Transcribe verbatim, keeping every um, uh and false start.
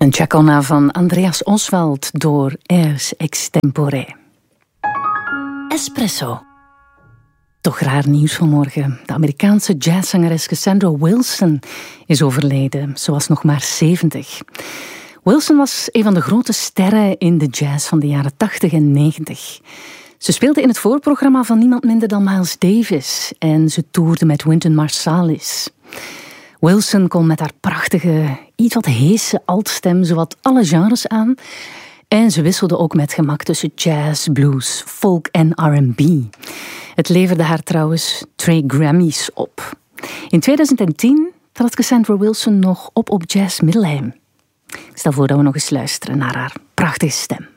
Een Chacona van Andreas Oswald door Airs Extempore. Espresso. Toch raar nieuws vanmorgen. De Amerikaanse jazzzangeres Cassandra Wilson is overleden. Ze was nog maar zeventig. Wilson was een van de grote sterren in de jazz van de jaren tachtig en negentig. Ze speelde in het voorprogramma van niemand minder dan Miles Davis en ze toerde met Wynton Marsalis. Wilson kon met haar prachtige, iets wat heese altstem zowat alle genres aan. En ze wisselde ook met gemak tussen jazz, blues, folk en R en B. Het leverde haar trouwens twee Grammys op. In tweeduizend tien trad Cassandra Wilson nog op op Jazz Middelheim. Ik stel voor dat we nog eens luisteren naar haar prachtige stem.